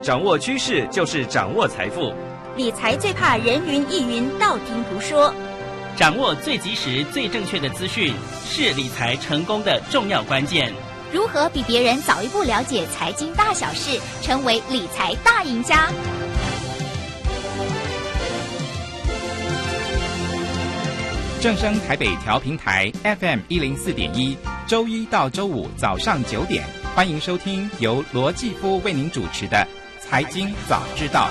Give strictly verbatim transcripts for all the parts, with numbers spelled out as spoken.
掌握趋势就是掌握财富。 理财最怕人云亦云，道听途说。 掌握最及时、最正确的资讯，是理财成功的重要关键。 如何比别人早一步了解财经大小事，成为理财大赢家？ 正声台北调频台 F M 一零四点一，周一到周五早上九点，欢迎收听由罗继夫为您主持的《财经早知道》。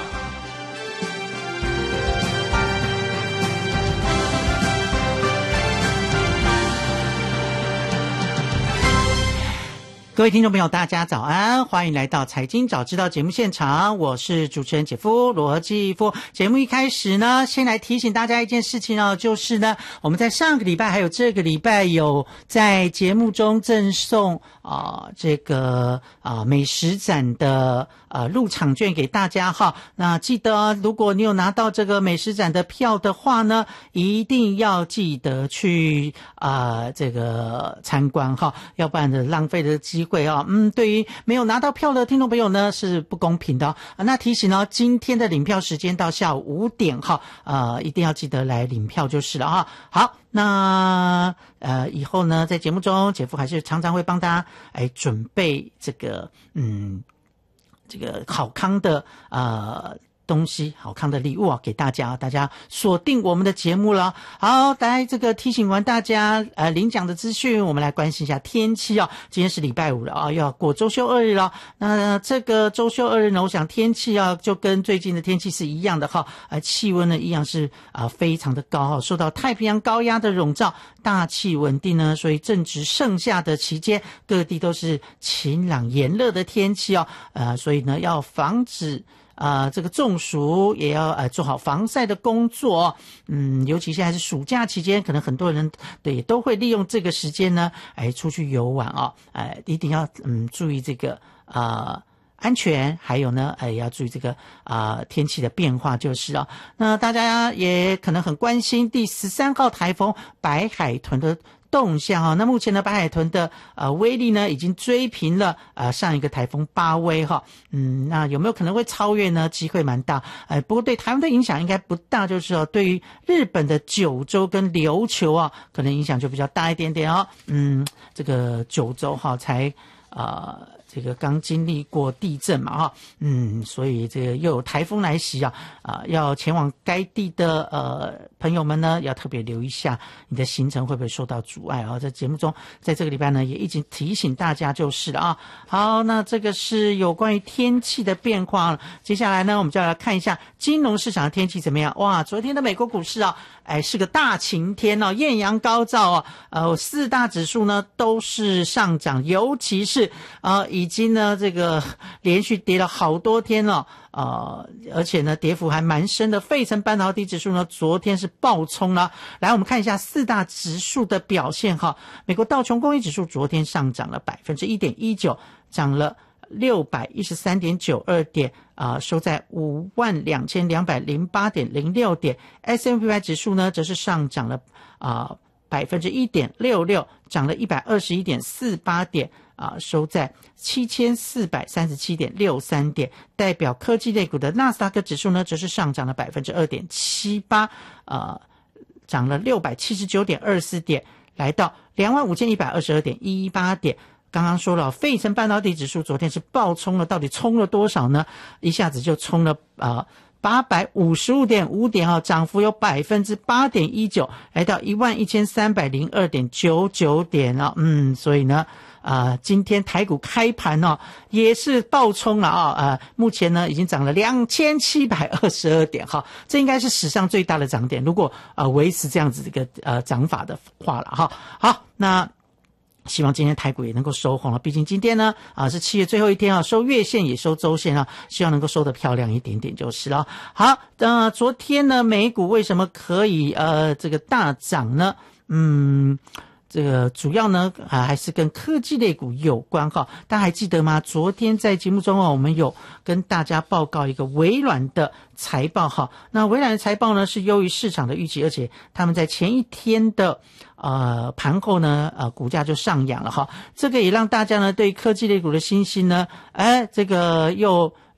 各位听众朋友，大家早安，欢迎来到财经早知道节目现场，我是主持人姐夫罗继夫。节目一开始呢，先来提醒大家一件事情哦，就是呢，我们在上个礼拜还有这个礼拜有在节目中赠送啊、呃、这个啊、呃、美食展的呃入场券给大家哈。那记得如果你有拿到这个美食展的票的话呢，一定要记得去啊、呃、这个参观哈，要不然的浪费的机会。会啊，嗯，对于没有拿到票的听众朋友呢，是不公平的哦。啊、那提醒呢，今天的领票时间到下午五点哈，呃，一定要记得来领票就是了哈。好，那呃，以后呢，在节目中，姐夫还是常常会帮大家哎准备这个嗯，这个好康的呃。东西好康的礼物啊，给大家，大家锁定我们的节目了。好，来这个提醒完大家呃领奖的资讯，我们来关心一下天气啊。今天是礼拜五了啊，要过周休二日了。那这个周休二日呢，我想天气啊就跟最近的天气是一样的哈，呃气温呢一样是啊、呃、非常的高哈，受到太平洋高压的笼罩，大气稳定呢，所以正值盛夏的期间，各地都是晴朗炎热的天气哦。呃，所以呢要防止。啊、呃，这个中暑也要呃做好防晒的工作，嗯，尤其现在是暑假期间，可能很多人对都会利用这个时间呢，哎，出去游玩啊、哦，哎，一定要嗯注意这个啊、呃、安全，还有呢，哎，要注意这个啊、呃、天气的变化就是啊、哦。那大家也可能很关心第十三号台风白海豚的动向哈，那目前呢，白海豚的呃威力呢，已经追平了呃上一个台风巴威哈，嗯，那有没有可能会超越呢？机会蛮大，哎，不过对台湾的影响应该不大，就是哦，对于日本的九州跟琉球啊，可能影响就比较大一点点哦，嗯，这个九州哈才呃。这个刚经历过地震嘛哈，嗯，所以这个又有台风来袭啊，啊、呃，要前往该地的呃朋友们呢，要特别留意一下你的行程会不会受到阻碍啊。在节目中，在这个礼拜呢，也一直提醒大家就是了啊。好，那这个是有关于天气的变化，接下来呢，我们就要来看一下金融市场的天气怎么样。哇，昨天的美国股市啊，哎，是个大晴天哦，艳阳高照哦，呃，四大指数呢都是上涨，尤其是呃。已经呢，这个连续跌了好多天了，呃，而且呢，跌幅还蛮深的。费城半导体指数呢，昨天是暴冲了。来，我们看一下四大指数的表现哈。美国道琼工业指数昨天上涨了百分之一点一九，涨了六百一十三点九二点，啊、呃，收在五万两千两百零八点零六点。S and P 指数呢，则是上涨了啊百分之一点六六，涨了一百二十一点四八点。啊，收在七千四百三十七点六三点，代表科技类股的纳斯达克指数呢，则是上涨了百分之二点七八，呃，涨了六百七十九点二四点，来到两万五千一百二十二点一八点。刚刚说了，费城半导体指数昨天是暴冲了，到底冲了多少呢？一下子就冲了啊。八百五十五点五点啊，涨幅有百分之八点一九，来到一万一千三百零二点九九点了。嗯，所以呢，啊、呃，今天台股开盘哦，也是暴冲了啊、哦，呃，目前呢已经涨了两千七百二十二点哈，这应该是史上最大的涨点。如果呃维持这样子一个呃涨法的话了哈，好，那。希望今天台股也能够收红了，毕竟今天呢啊是七月最后一天啊，收月线也收周线啊，希望能够收得漂亮一点点就是了。好，那、呃、昨天呢美股为什么可以呃这个大涨呢？嗯。这个主要呢啊还是跟科技类股有关哈，大家还记得吗？昨天在节目中啊，我们有跟大家报告一个微软的财报哈。那微软的财报呢是优于市场的预期，而且他们在前一天的呃盘后呢呃股价就上扬了哈。这个也让大家呢对科技类股的信心呢，哎这个又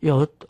有